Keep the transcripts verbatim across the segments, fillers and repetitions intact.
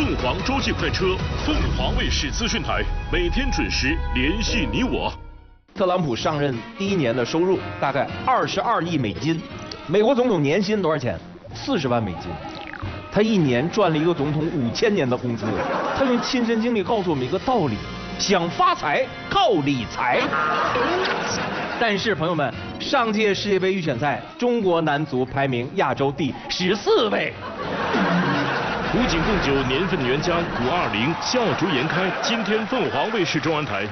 凤凰洲际快车，凤凰卫视资讯台，每天准时联系你我。 特朗普上任第一年的收入大概二十二亿美金，美国总统年薪多少钱？四十万美金。他一年赚了一个总统五千年的工资。他用亲身经历告诉我们一个道理：想发财靠理财。但是朋友们，上届世界杯预选赛，中国男足排名亚洲第十四位。 古井贡酒年份原浆古二零笑逐颜开，今天凤凰卫视中央台。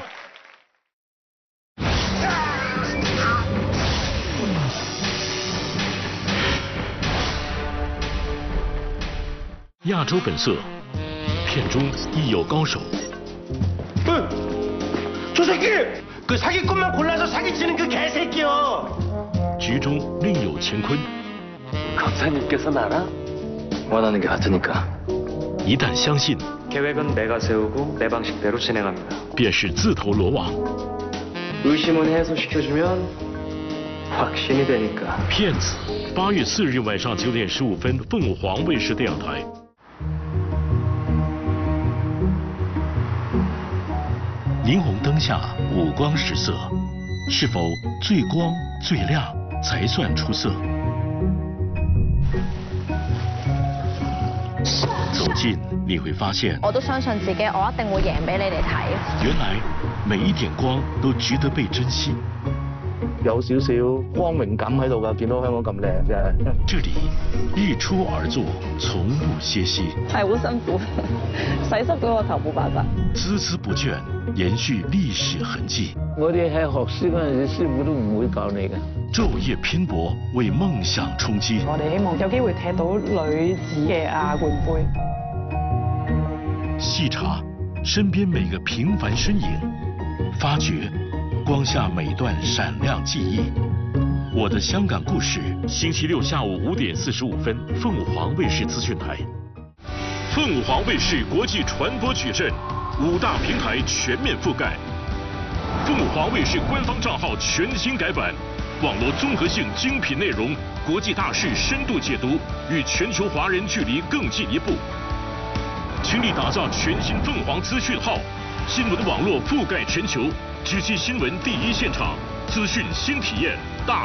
亚洲本色，片中亦有高手。 嗯，저 새끼 그 사기꾼만 골라서 사기치는 그 개새끼요. 局中另有乾坤。 검사님께서 알아? 원하는 게 같으니까. 一旦相信， 계획은 내가 세우고 내 방식대로 진행합니다. 便是自投罗网。 의심은 해소시켜주면 확신이 되니까. 骗子，八月四日晚上九点十五分，凤凰卫视电视台。 霓虹灯下五光十色，是否最光最亮才算出色？走近你会发现， 我都相信自己，我一定會贏俾你哋睇。 原來每一點光都值得被珍惜。 有少少光榮感喺度㗎，見到香港咁靚嘅。 這裡日出而作，從不歇息。 係好辛苦，洗濕咗個頭冇辦法。 孜孜不倦，延續歷史痕跡。 我哋喺學師嗰陣時，師傅都唔會教你嘅。 晝夜拼搏，為夢想衝擊。 我哋希望有機會踢到女子嘅亞冠杯。 細查身邊每個平凡身影，發掘。 光下每段閃亮記憶，我的香港故事。星期六下午五點四十五分，鳳凰衛視資訊台。鳳凰衛視國際傳播矩陣，五大平台全面覆蓋。鳳凰衛視官方賬號全新改版，網絡綜合性精品內容，國際大事深度解讀，與全球華人距離更進一步。傾力打造全新鳳凰資訊號，新聞網絡覆蓋全球。 直擊新聞第一現場，資訊新體驗。